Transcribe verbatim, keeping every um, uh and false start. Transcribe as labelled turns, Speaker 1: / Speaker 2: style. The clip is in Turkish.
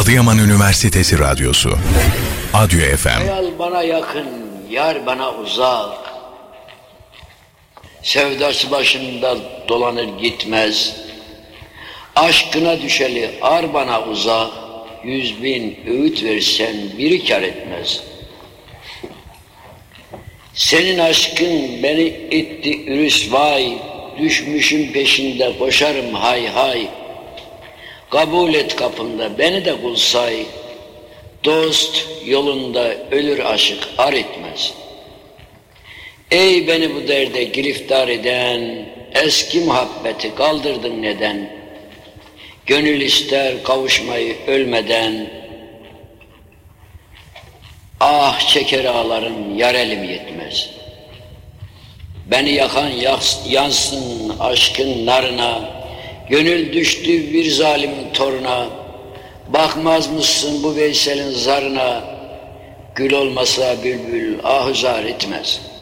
Speaker 1: Adıyaman Üniversitesi Radyosu Adyo F M.
Speaker 2: Hayal bana yakın, yar bana uzak. Sevdası başında dolanır gitmez. Aşkına düşeli ar bana uzak. Yüz bin öğüt versen biri kar etmez. Senin aşkın beni etti rüsvay. Düşmüşüm peşinde koşarım hay hay. Kabul et kapında beni de kul say. Dost yolunda ölür aşık ar etmez. Ey beni bu derde giriftar eden, eski muhabbeti kaldırdın neden? Gönül ister kavuşmayı ölmeden. Ah çeker ağlarım yar elim yetmez. Beni yakan yansın aşkın narına. Gönül düştü bir zalimin toruna. Bakmaz mısın bu Veysel'in zarına? Gül olmasa bülbül ahuzar etmez.